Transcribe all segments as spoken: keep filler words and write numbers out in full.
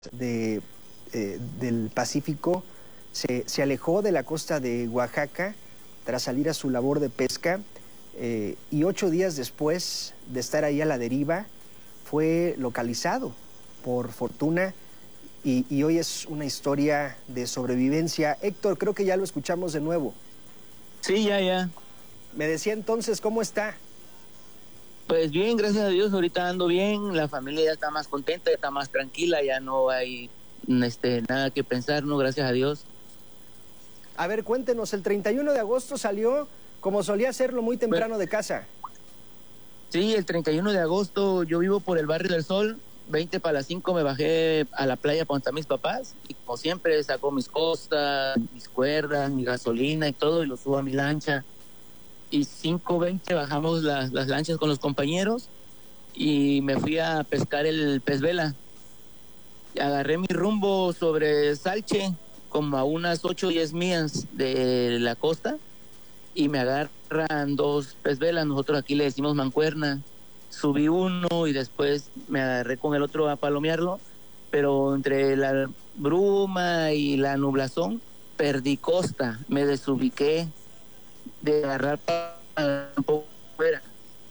de, eh, del Pacífico se, se alejó de la costa de Oaxaca tras salir a su labor de pesca eh, y ocho días después de estar ahí a la deriva fue localizado por fortuna y, y hoy es una historia de sobrevivencia. Héctor, creo que ya lo escuchamos de nuevo. Sí, ya, ya. Me decía entonces, ¿cómo está? Pues bien, gracias a Dios, ahorita ando bien, la familia ya está más contenta, está más tranquila, ya no hay este, nada que pensar, ¿no? Gracias a Dios. A ver, cuéntenos, el treinta y uno de agosto salió, como solía hacerlo, muy temprano de casa. Sí, el treinta y uno de agosto yo vivo por el Barrio del Sol, veinte para las cinco me bajé a la playa con mis papás y como siempre sacó mis costas, mis cuerdas, mi gasolina y todo y lo subo a mi lancha. Y cinco veinte bajamos las, las lanchas con los compañeros y me fui a pescar el pez vela. Agarré mi rumbo sobre Salche, como a unas ocho o diez millas de la costa, y me agarran dos pez velas, nosotros aquí le decimos mancuerna. Subí uno y después me agarré con el otro a palomearlo, pero entre la bruma y la nublazón perdí costa, me desubiqué de agarrar para un poco fuera.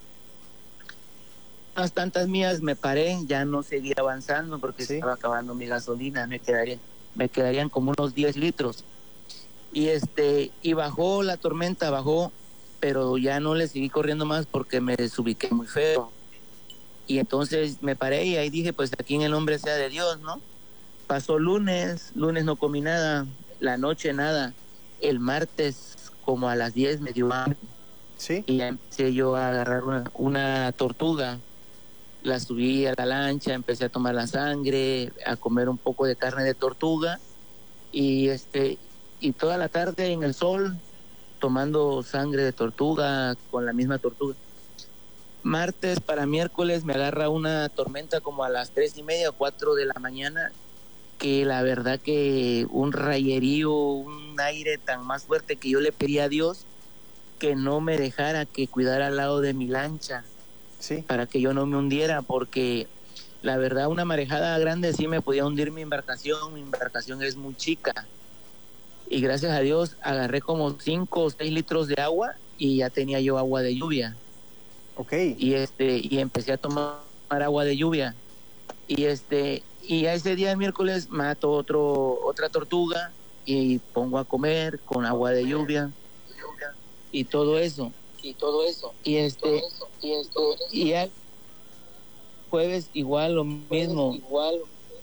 Unas tantas millas me paré, ya no seguí avanzando porque ¿sí? Estaba acabando mi gasolina, me quedaría, me quedarían como unos diez litros. Y este, y bajó la tormenta, bajó, pero ya no le seguí corriendo más porque me desubiqué muy feo. Y entonces me paré y ahí dije, pues aquí en el nombre sea de Dios, ¿no? Pasó lunes, lunes no comí nada, la noche nada, el martes como a las diez me dio hambre. ¿Sí? Y ya empecé yo a agarrar una, una tortuga, la subí a la lancha, empecé a tomar la sangre, a comer un poco de carne de tortuga y este y toda la tarde en el sol tomando sangre de tortuga con la misma tortuga. Martes para miércoles me agarra una tormenta como a las tres y media o cuatro de la mañana, que la verdad que un rayerío, un aire tan más fuerte que yo le pedí a Dios que no me dejara que cuidara al lado de mi lancha, sí, para que yo no me hundiera, porque la verdad una marejada grande sí me podía hundir mi embarcación, mi embarcación es muy chica, y gracias a Dios agarré como cinco o seis litros de agua y ya tenía yo agua de lluvia. Okay. Y este, y empecé a tomar agua de lluvia, y este, y a ese día el miércoles mato otro, otra tortuga y pongo a comer con agua de lluvia y todo eso y todo eso y este y esto y el jueves igual lo mismo, igual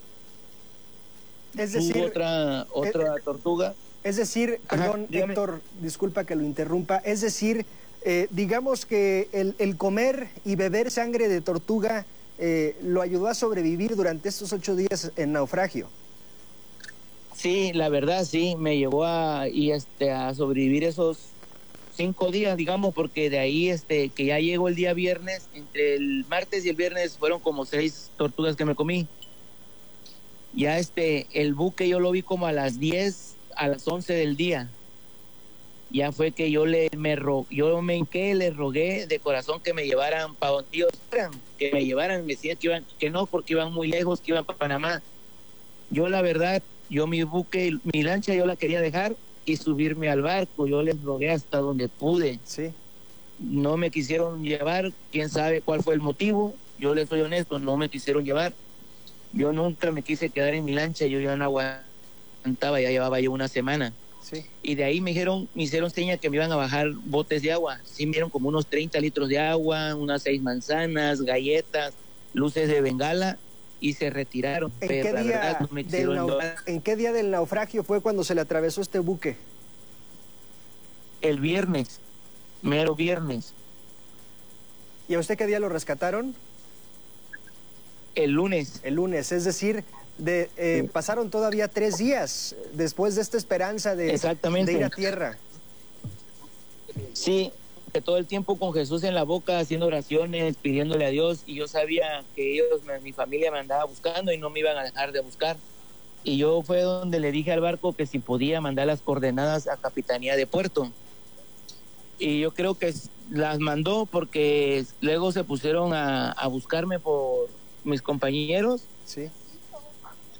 es decir otra otra es, tortuga es decir perdón, ajá, Héctor, disculpa que lo interrumpa, es decir eh, digamos que el, el comer y beber sangre de tortuga eh, lo ayudó a sobrevivir durante estos ocho días en naufragio. Sí, la verdad sí, me llevó a y este a sobrevivir esos cinco días, digamos, porque de ahí este que ya llegó el día viernes, entre el martes y el viernes fueron como seis tortugas que me comí. Ya este el buque yo lo vi como a las diez, a las once del día. Ya fue que yo le me ro, yo me hinqué, le rogué de corazón que me llevaran para donde ellos fueran, que me llevaran, me decían que iban, que no, porque iban muy lejos, que iban para Panamá. Yo la verdad, yo mi buque, mi lancha yo la quería dejar y subirme al barco, yo les rogué hasta donde pude. Sí. No me quisieron llevar, quién sabe cuál fue el motivo, yo les soy honesto, no me quisieron llevar. Yo nunca me quise quedar en mi lancha, yo ya no aguantaba, ya llevaba yo una semana. Sí. Y de ahí me dijeron, me hicieron señas que me iban a bajar botes de agua. Sí, me dieron como unos treinta litros de agua, unas seis manzanas, galletas, luces de bengala y se retiraron. ¿En, pero qué, la día verdad, no me del nau ¿En qué día del naufragio fue cuando se le atravesó este buque? El viernes, mero viernes. ¿Y a usted qué día lo rescataron? El lunes. El lunes, es decir, de, eh, sí. pasaron todavía tres días después de esta esperanza de, Exactamente. de ir a tierra. Sí, de todo el tiempo con Jesús en la boca, haciendo oraciones, pidiéndole a Dios, y yo sabía que ellos, mi familia me andaba buscando y no me iban a dejar de buscar. Y yo fue donde le dije al barco que si podía mandar las coordenadas a Capitanía de Puerto. Y yo creo que las mandó porque luego se pusieron a, a buscarme por mis compañeros. Sí.